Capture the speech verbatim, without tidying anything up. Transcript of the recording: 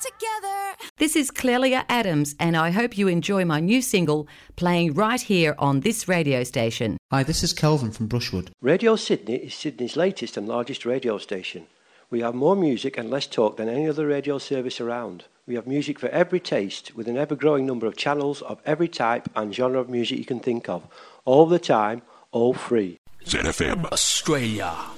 together. This is Clelia Adams, and I hope you enjoy my new single playing right here on this radio station. Hi, this is Kelvin from Brushwood. Radio Sydney is Sydney's latest and largest radio station. We have more music and less talk than any other radio service around. We have music for every taste, with an ever-growing number of channels of every type and genre of music you can think of. All the time, all free. Z F M Australia.